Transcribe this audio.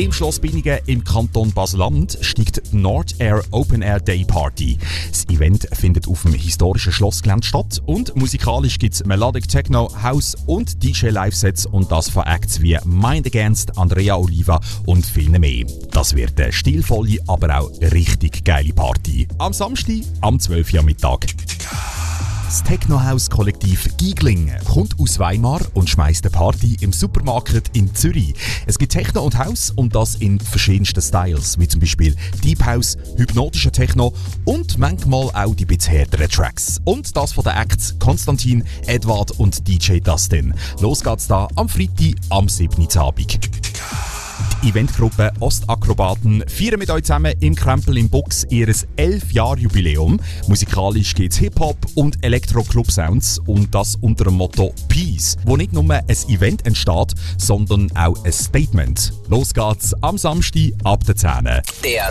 Im Schloss Binningen im Kanton Basel-Land steigt die Nord Air Open Air Day Party. Das Event findet auf dem historischen Schlossgelände statt und musikalisch gibt es Melodic Techno, House und DJ-Live-Sets und das von Acts wie Mind Against, Andrea Oliva und viele mehr. Das wird eine stilvolle, aber auch richtig geile Party. Am Samstag, am 12 Uhr am Mittag. Das Techno-House-Kollektiv Giegling kommt aus Weimar und schmeißt eine Party im Supermarkt in Zürich. Es gibt Techno und House und das in verschiedensten Styles, wie zum Beispiel Deep House, hypnotischer Techno und manchmal auch die bisschen härteren Tracks. Und das von den Acts Konstantin, Edward und DJ Dustin. Los geht's da am Freitag am 7. Abend. Die Eventgruppe Ostakrobaten feiern mit euch zusammen im Krempel im Box ihr 11-Jahr-Jubiläum. Musikalisch gibt es Hip-Hop und Elektro-Club-Sounds und das unter dem Motto Peace, wo nicht nur ein Event entsteht, sondern auch ein Statement. Los geht's am Samstag ab der 10. Der